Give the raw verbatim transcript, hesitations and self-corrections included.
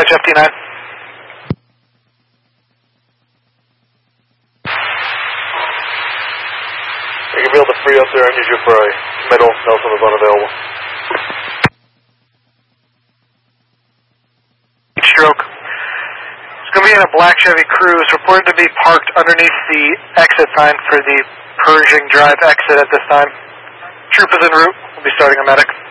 Dispatch F T nine. You can be able to free up there and use your fry. Middle, Nelson is unavailable. Stroke. It's going to be in a black Chevy Cruze, reported to be parked underneath the exit sign for the Pershing Drive exit at this time. Troop is en route. We'll be starting a medic.